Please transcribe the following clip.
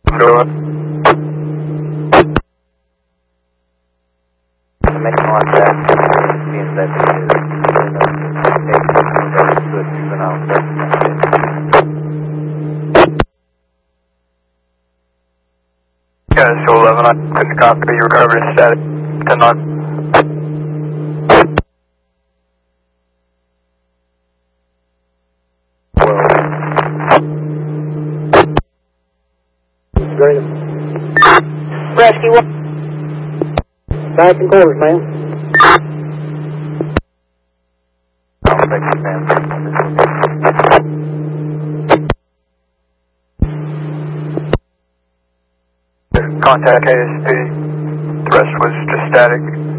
Go up. Make contact. Means that Yeah, so 11, I couldn't copy. You recovered static 10 on. Rescue 1. Back in quarters, man. I'll make the man. Contact KSP. The rest was just static.